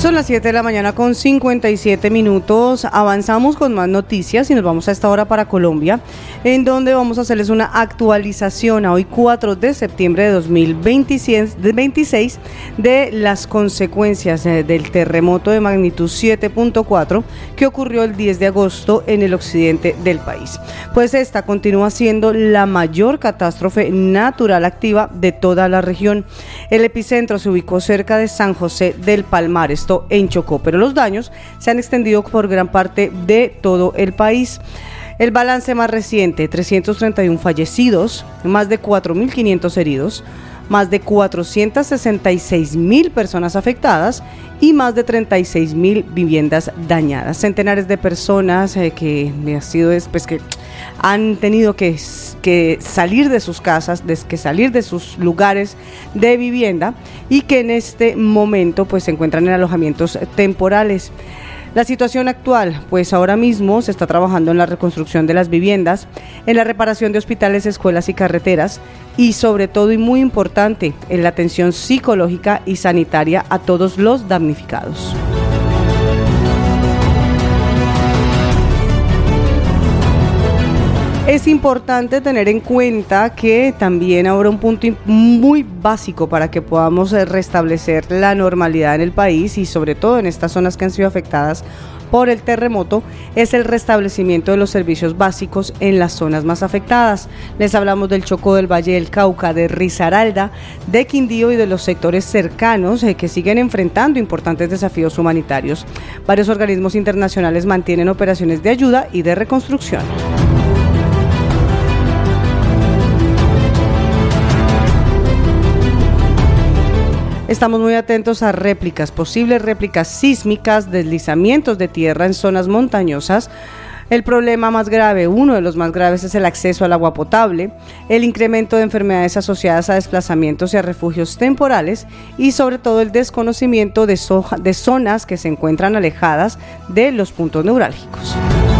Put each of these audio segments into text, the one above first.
Son las 7 de la mañana con 57 minutos. Avanzamos con más noticias y nos vamos a esta hora para Colombia, en donde vamos a hacerles una actualización a hoy 4 de septiembre de 2026 de las consecuencias del terremoto de magnitud 7.4 que ocurrió el 10 de agosto en el occidente del país. Pues esta continúa siendo la mayor catástrofe natural activa de toda la región. El epicentro se ubicó cerca de San José del Palmar, esto en Chocó, pero los daños se han extendido por gran parte de todo el país. El balance más reciente: 331 fallecidos, más de 4.500 heridos, más de 466.000 personas afectadas y más de 36.000 viviendas dañadas. Centenares de personas que han tenido que salir de sus casas, que salir de sus lugares de vivienda y que en este momento pues se encuentran en alojamientos temporales. La situación actual, pues ahora mismo se está trabajando en la reconstrucción de las viviendas, en la reparación de hospitales, escuelas y carreteras y sobre todo y muy importante, en la atención psicológica y sanitaria a todos los damnificados. Es importante tener en cuenta que también habrá un punto muy básico para que podamos restablecer la normalidad en el país y sobre todo en estas zonas que han sido afectadas por el terremoto, es el restablecimiento de los servicios básicos en las zonas más afectadas. Les hablamos del Chocó, del Valle del Cauca, de Risaralda, de Quindío y de los sectores cercanos que siguen enfrentando importantes desafíos humanitarios. Varios organismos internacionales mantienen operaciones de ayuda y de reconstrucción. Estamos muy atentos a posibles réplicas sísmicas, deslizamientos de tierra en zonas montañosas. El problema más grave, uno de los más graves, es el acceso al agua potable, el incremento de enfermedades asociadas a desplazamientos y a refugios temporales y sobre todo el desconocimiento de zonas que se encuentran alejadas de los puntos neurálgicos.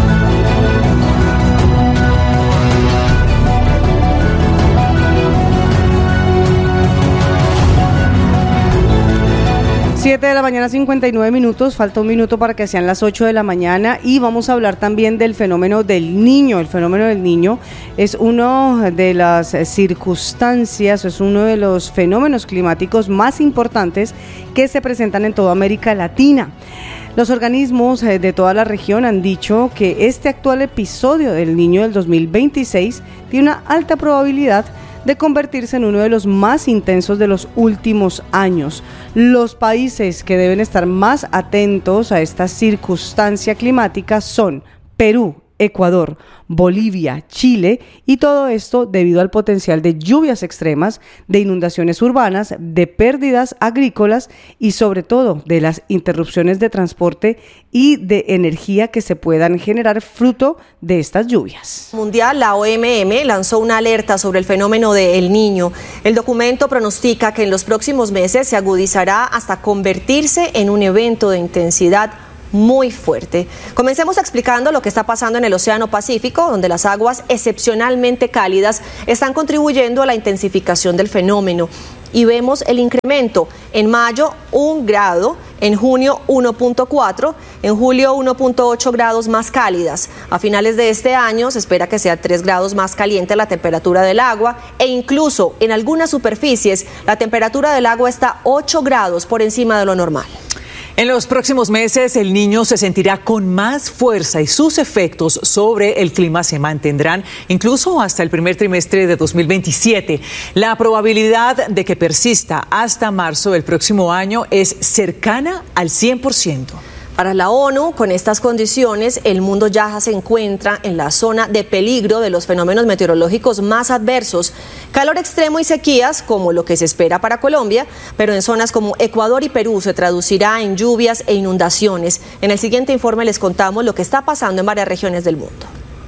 Siete de la mañana, 59 minutos, falta un minuto para que sean las 8 de la mañana y vamos a hablar también del fenómeno del Niño. El fenómeno del Niño es una de las circunstancias, es uno de los fenómenos climáticos más importantes que se presentan en toda América Latina. Los organismos de toda la región han dicho que este actual episodio del Niño del 2026 tiene una alta probabilidad de convertirse en uno de los más intensos de los últimos años. Los países que deben estar más atentos a esta circunstancia climática son Perú, Ecuador, Bolivia, Chile, y todo esto debido al potencial de lluvias extremas, de inundaciones urbanas, de pérdidas agrícolas y sobre todo de las interrupciones de transporte y de energía que se puedan generar fruto de estas lluvias. Mundial, la OMM lanzó una alerta sobre el fenómeno de El Niño. El documento pronostica que en los próximos meses se agudizará hasta convertirse en un evento de intensidad muy fuerte. Comencemos explicando lo que está pasando en el Océano Pacífico, donde las aguas excepcionalmente cálidas están contribuyendo a la intensificación del fenómeno. Y vemos el incremento: en mayo 1 grado, en junio 1.4, en julio 1.8 grados más cálidas. A finales de este año se espera que sea 3 grados más caliente la temperatura del agua e incluso en algunas superficies la temperatura del agua está 8 grados por encima de lo normal. En los próximos meses, el Niño se sentirá con más fuerza y sus efectos sobre el clima se mantendrán incluso hasta el primer trimestre de 2027. La probabilidad de que persista hasta marzo del próximo año es cercana al 100%. Para la ONU, con estas condiciones, el mundo ya se encuentra en la zona de peligro de los fenómenos meteorológicos más adversos. Calor extremo y sequías, como lo que se espera para Colombia, pero en zonas como Ecuador y Perú se traducirá en lluvias e inundaciones. En el siguiente informe les contamos lo que está pasando en varias regiones del mundo.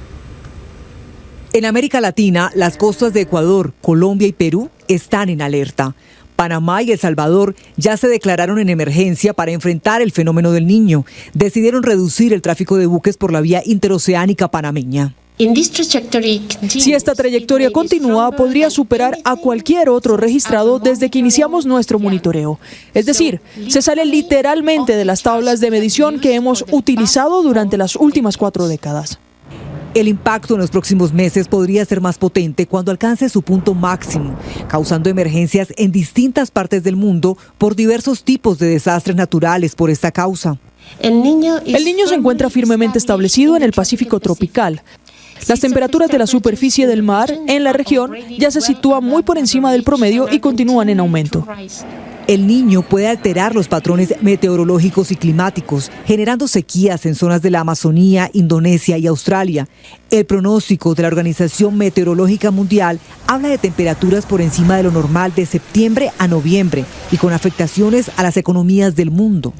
En América Latina, las costas de Ecuador, Colombia y Perú están en alerta. Panamá y El Salvador ya se declararon en emergencia para enfrentar el fenómeno del Niño. Decidieron reducir el tráfico de buques por la vía interoceánica panameña. Si esta trayectoria continúa, podría superar a cualquier otro registrado desde que iniciamos nuestro monitoreo. Es decir, se sale literalmente de las tablas de medición que hemos utilizado durante las últimas 4 décadas. El impacto en los próximos meses podría ser más potente cuando alcance su punto máximo, causando emergencias en distintas partes del mundo por diversos tipos de desastres naturales por esta causa. El niño se encuentra firmemente establecido en el Pacífico tropical. Las temperaturas de la superficie del mar en la región ya se sitúan muy por encima del promedio y continúan en aumento. El Niño puede alterar los patrones meteorológicos y climáticos, generando sequías en zonas de la Amazonía, Indonesia y Australia. El pronóstico de la Organización Meteorológica Mundial habla de temperaturas por encima de lo normal de septiembre a noviembre y con afectaciones a las economías del mundo.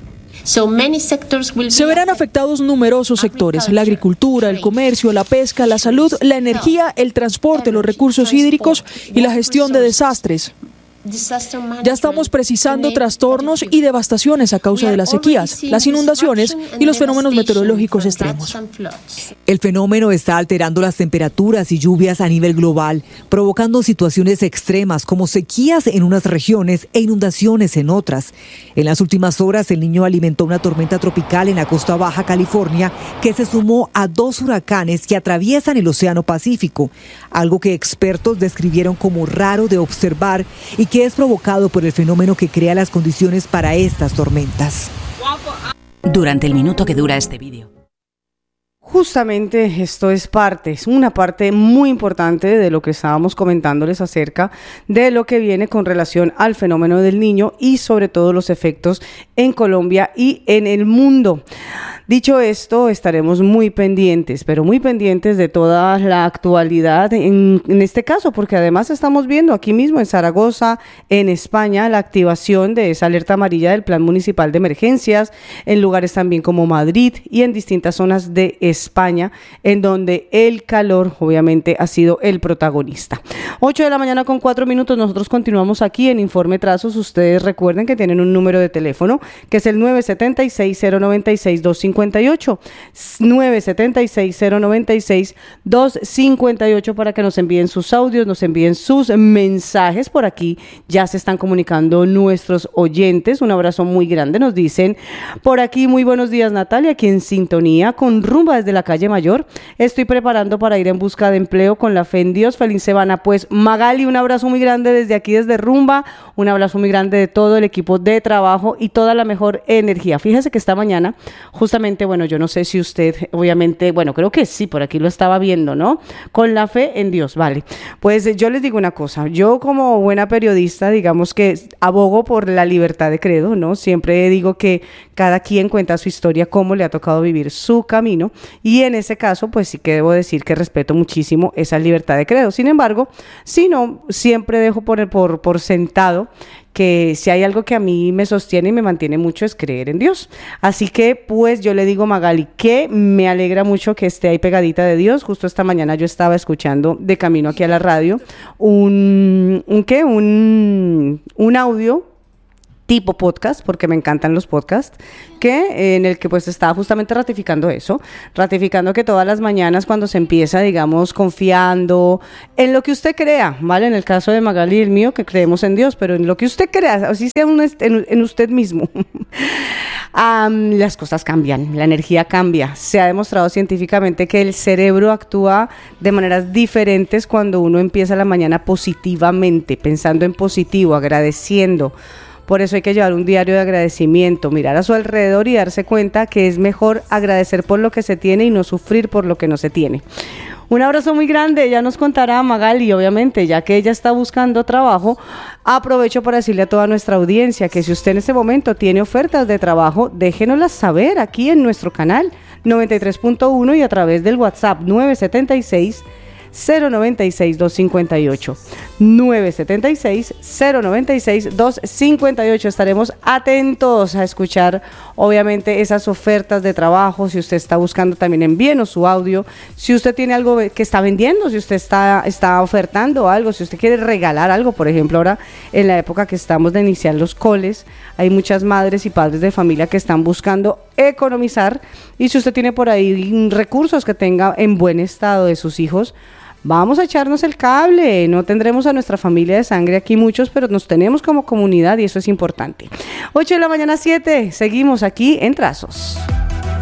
Se verán afectados numerosos sectores: la agricultura, el comercio, la pesca, la salud, la energía, el transporte, los recursos hídricos y la gestión de desastres. Ya estamos precisando trastornos y devastaciones a causa de las sequías, las inundaciones y los fenómenos meteorológicos extremos. El fenómeno está alterando las temperaturas y lluvias a nivel global, provocando situaciones extremas como sequías en unas regiones e inundaciones en otras. En las últimas horas, el Niño alimentó una tormenta tropical en la costa baja California que se sumó a 2 huracanes que atraviesan el Océano Pacífico, algo que expertos describieron como raro de observar y que es provocado por el fenómeno que crea las condiciones para estas tormentas. Durante el minuto que dura este vídeo. Justamente esto es una parte muy importante de lo que estábamos comentándoles acerca de lo que viene con relación al fenómeno del Niño y sobre todo los efectos en Colombia y en el mundo. Dicho esto, estaremos muy pendientes, pero muy pendientes de toda la actualidad en este caso, porque además estamos viendo aquí mismo en Zaragoza, en España, la activación de esa alerta amarilla del Plan Municipal de Emergencias, en lugares también como Madrid y en distintas zonas de España, en donde el calor obviamente ha sido el protagonista. 8 de la mañana con 4 minutos, nosotros continuamos aquí en Informe Trazos. Ustedes recuerden que tienen un número de teléfono que es el 976-096-258, 976-096-258 para que nos envíen sus audios, nos envíen sus mensajes. Por aquí ya se están comunicando nuestros oyentes. Un abrazo muy grande. Nos dicen por aquí: muy buenos días, Natalia, aquí en sintonía con Rumba desde la calle Mayor. Estoy preparando para ir en busca de empleo con la fe en Dios. Feliz semana. Pues Magali, un abrazo muy grande desde aquí, desde Rumba. Un abrazo muy grande de todo el equipo de trabajo y toda la mejor energía. Fíjese que esta mañana justamente, bueno, yo no sé si usted, obviamente, bueno, creo que sí, por aquí lo estaba viendo, ¿no? Con la fe en Dios, vale. Pues yo les digo una cosa, yo como buena periodista, digamos que abogo por la libertad de credo, ¿no? Siempre digo que cada quien cuenta su historia, cómo le ha tocado vivir su camino, y en ese caso, pues sí que debo decir que respeto muchísimo esa libertad de credo. Sin embargo, si no, siempre dejo por sentado que si hay algo que a mí me sostiene y me mantiene mucho es creer en Dios. Así que pues yo le digo, Magali, que me alegra mucho que esté ahí pegadita de Dios. Justo esta mañana yo estaba escuchando de camino aquí a la radio un audio tipo podcast, porque me encantan los podcasts, en el que pues estaba justamente ratificando que todas las mañanas cuando se empieza, digamos, confiando en lo que usted crea, ¿vale? En el caso de Magali y el mío, que creemos en Dios, pero en lo que usted crea, así sea en usted mismo, las cosas cambian, la energía cambia. Se ha demostrado científicamente que el cerebro actúa de maneras diferentes cuando uno empieza la mañana positivamente, pensando en positivo, agradeciendo. Por eso hay que llevar un diario de agradecimiento, mirar a su alrededor y darse cuenta que es mejor agradecer por lo que se tiene y no sufrir por lo que no se tiene. Un abrazo muy grande, ya nos contará Magali, obviamente, ya que ella está buscando trabajo. Aprovecho para decirle a toda nuestra audiencia que si usted en este momento tiene ofertas de trabajo, déjenoslas saber aquí en nuestro canal 93.1 y a través del WhatsApp 976 976-258. 976-096-258. Estaremos atentos a escuchar, obviamente, esas ofertas de trabajo. Si usted está buscando, también envíenos su audio. Si usted tiene algo que está vendiendo, si usted está ofertando algo, si usted quiere regalar algo, por ejemplo, ahora en la época que estamos de iniciar los coles, hay muchas madres y padres de familia que están buscando economizar, y si usted tiene por ahí recursos que tenga en buen estado de sus hijos, vamos a echarnos el cable. No tendremos a nuestra familia de sangre aquí muchos, pero nos tenemos como comunidad y eso es importante. 8 de la mañana, 7, seguimos aquí en Trazos.